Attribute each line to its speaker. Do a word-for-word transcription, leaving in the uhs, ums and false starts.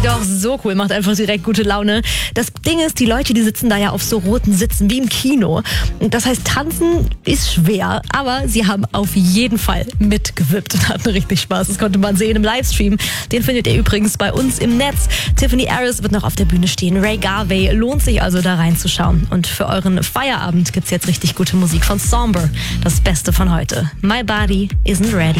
Speaker 1: Doch, so cool, macht einfach direkt gute Laune. Das Ding ist, die Leute, die sitzen da ja auf so roten Sitzen wie im Kino. Und das heißt, tanzen ist schwer, aber sie haben auf jeden Fall mitgewippt und hatten richtig Spaß. Das konnte man sehen im Livestream. Den findet ihr übrigens bei uns im Netz. Tiffany Harris wird noch auf der Bühne stehen. Ray Garvey, lohnt sich also da reinzuschauen. Und für euren Feierabend gibt's jetzt richtig gute Musik von Somber. Das Beste von heute. My Body Isn't Ready.